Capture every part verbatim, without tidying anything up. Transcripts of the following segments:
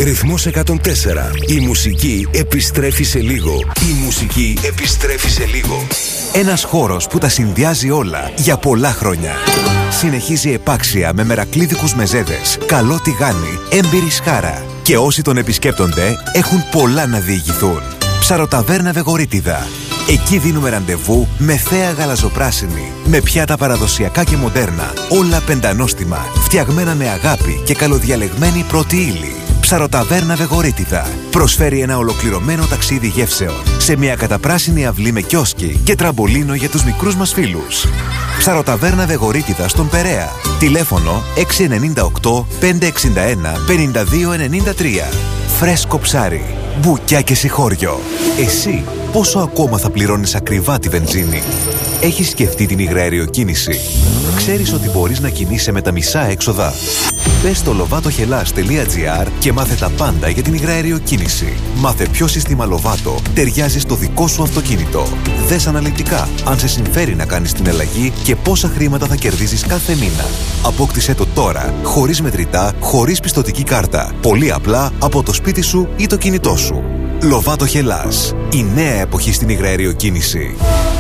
Ρυθμός εκατόν τέσσερα. Η μουσική επιστρέφει σε λίγο. Η μουσική επιστρέφει σε λίγο. Ένας χώρος που τα συνδυάζει όλα για πολλά χρόνια. Συνεχίζει επάξια με μερακλίδικους μεζέδες, καλό τηγάνι, έμπειρη σχάρα. Και όσοι τον επισκέπτονται έχουν πολλά να διηγηθούν. Ψαροταβέρνα Βεγορίτιδα. Εκεί δίνουμε ραντεβού με θέα γαλαζοπράσινη, με πιάτα παραδοσιακά και μοντέρνα, όλα πεντανόστιμα, φτιαγμένα με αγάπη και καλοδιαλεγμένη πρώτη ύλη. Ψαροταβέρνα Βεγορίτιδα. Προσφέρει ένα ολοκληρωμένο ταξίδι γεύσεων σε μια καταπράσινη αυλή με κιόσκι και τραμπολίνο για τους μικρούς μας φίλους. Ψαροταβέρνα Βεγορίτιδα στον Περαία. Τηλέφωνο έξι εννιά οκτώ πέντε έξι ένα πέντε δύο εννιά τρία. Φρέσκο ψάρι, μπουκιά και συγχώριο. Εσύ πόσο ακόμα θα πληρώνεις ακριβά τη βενζίνη? Έχεις σκεφτεί την υγραεριοκίνηση? Ξέρεις ότι μπορείς να κινείσαι με τα μισά έξοδα? Μπες στο λοβάτοχελάς τελεία τζι άρ και μάθε τα πάντα για την υγραεριοκίνηση. Μάθε ποιο σύστημα Lovato ταιριάζει στο δικό σου αυτοκίνητο. Δες αναλυτικά αν σε συμφέρει να κάνεις την αλλαγή και πόσα χρήματα θα κερδίζεις κάθε μήνα. Απόκτησέ το τώρα, χωρίς μετρητά, χωρίς πιστωτική κάρτα. Πολύ απλά από το σπίτι σου ή το κινητό σου. Λοβάτοχελάς. Η νέα εποχή στην υγραεριοκίνηση.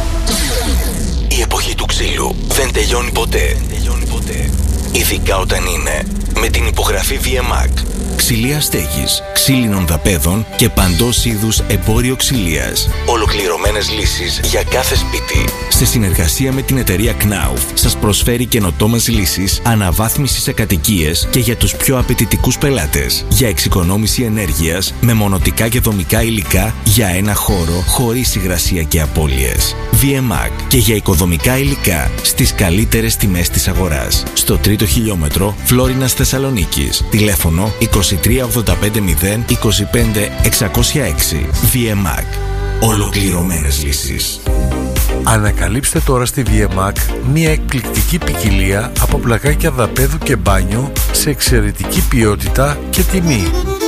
Η εποχή του ξύλου δεν τελειώνει ποτέ. Ειδικά όταν είναι με την υπογραφή βι εμ έι σι. Ξυλία στέγης, ξύλινων δαπέδων και παντός είδους εμπόριο ξυλίας. Ολοκληρωμένες λύσεις για κάθε σπίτι. Σε συνεργασία με την εταιρεία Knauf σας προσφέρει καινοτόμες λύσεις αναβάθμισης σε κατοικίες και για τους πιο απαιτητικούς πελάτες. Για εξοικονόμηση ενέργειας με μονοτικά και δομικά υλικά για ένα χώρο χωρίς υγρασία και απώλειες. βι εμ έι σι και για οικοδομικά υλικά στις καλύτερες τιμές της αγοράς. Στο τρίτο χιλιόμετρο Φλόρινας Θεσσαλονίκης. Τηλέφωνο είκοσι τρία ογδόντα πέντε μηδέν είκοσι πέντε εξακόσια έξι. βι εμ έι σι. Ολοκληρωμένες λύσεις. Ανακαλύψτε τώρα στη βι εμ έι σι μια εκπληκτική ποικιλία από πλακάκια δαπέδου και μπάνιο σε εξαιρετική ποιότητα και τιμή.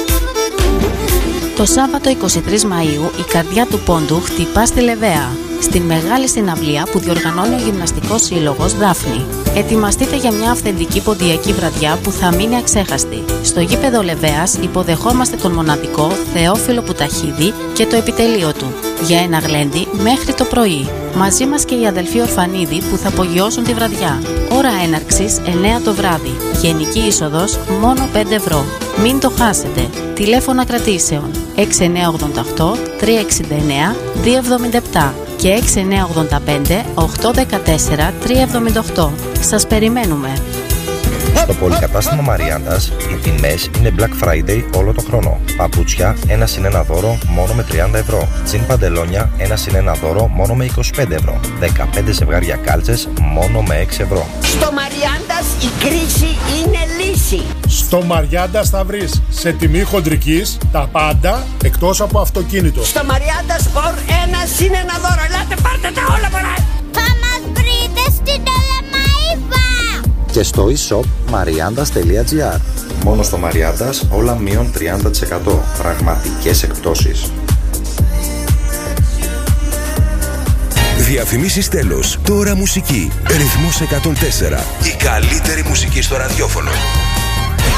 Το Σάββατο εικοστή τρίτη Μαΐου η καρδιά του πόντου χτυπά στη Λεβαία, στην μεγάλη συναυλία που διοργανώνει ο Γυμναστικός Σύλλογος Δάφνη. Ετοιμαστείτε για μια αυθεντική ποντιακή βραδιά που θα μείνει αξέχαστη. Στο γήπεδο Λεβαίας υποδεχόμαστε τον μοναδικό Θεόφιλο Πουταχίδη και το επιτελείο του για ένα γλέντι μέχρι το πρωί. Μαζί μας και οι αδελφοί Ορφανίδη που θα απογειώσουν τη βραδιά. Ώρα έναρξης εννιά το βράδυ. Γενική είσοδος μόνο πέντε ευρώ. Μην το χάσετε. Τηλέφωνα κρατήσεων έξι εννιά ογδόντα οκτώ τρία έξι εννιά δύο εβδομήντα επτά και έξι εννιά ογδόντα πέντε οκτώ δεκατέσσερα τρία εβδομήντα οκτώ. Σας περιμένουμε. Στο πολυκατάστημα Μαριάντας οι τιμές είναι Black Friday όλο το χρόνο. Παπούτσια ένα συν ένα δώρο μόνο με τριάντα ευρώ. Τζιν παντελόνια ένα συν ένα δώρο μόνο με είκοσι πέντε ευρώ. δεκαπέντε ζευγάρια κάλτσες μόνο με έξι ευρώ. Στο Μαριάντας η κρίση είναι λύση. Στο Μαριάντας θα βρεις σε τιμή χοντρικής τα πάντα εκτός από αυτοκίνητο. Στο Μαριάντας φορ ένα συν ένα δώρο. Ελάτε πάρτε τα όλα παρά. Θα μας βρείτε στην Τελεμαΐβα και στο e-shop mariandas τελεία τζι άρ. Μόνο στο Μαριάντας όλα μείον τριάντα τοις εκατό. Πραγματικές εκπτώσεις. Διαφημίσεις τέλος. Τώρα μουσική. Ρυθμός εκατόν τέσσερα. Η καλύτερη μουσική στο ραδιόφωνο.